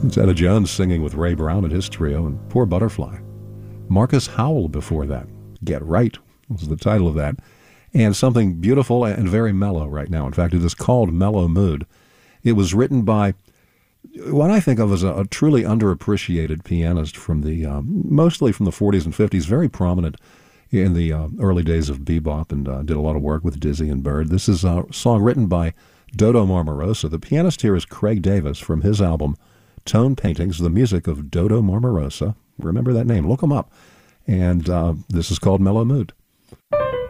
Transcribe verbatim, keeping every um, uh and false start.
It's Etta Jones singing with Ray Brown and his trio, and Poor Butterfly. Marcus Howell before that. Get Right was the title of that. And something beautiful and very mellow right now. In fact, it is called Mellow Mood. It was written by what I think of as a, a truly underappreciated pianist from the, uh, mostly from the forties and fifties, very prominent in the uh, early days of bebop, and uh, did a lot of work with Dizzy and Bird. This is a song written by Dodo Marmarosa. The pianist here is Craig Davis from his album Tone Paintings, the music of Dodo Marmarosa. Remember that name. Look him up. And uh, this is called Mellow Mood.